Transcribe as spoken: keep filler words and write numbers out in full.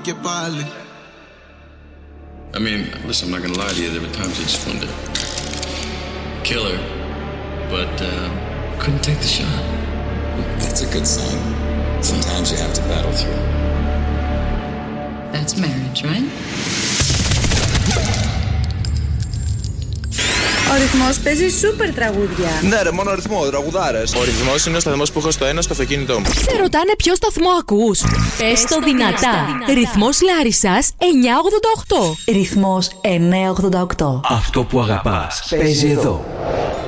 και πάλι. I mean, listen, I'm not gonna lie to you. There were times I just wanted to kill her, but uh, couldn't take the shot. That's a good sign. Sometimes you have to battle through. That's marriage, right? Ο ρυθμός παίζει σούπερ τραγούδια. Ναι, ρε, μόνο ρυθμό, τραγουδάρες. Ο ρυθμός είναι ο σταθμός που έχω στο ένα στο αυτοκίνητό μου. Σε ρωτάνε ποιο σταθμό ακούς. Πες το δυνατά. Ρυθμός Λάρισσας εννιακόσια ογδόντα οκτώ. Ρυθμός εννιακόσια ογδόντα οκτώ. Αυτό που αγαπάς παίζει εδώ.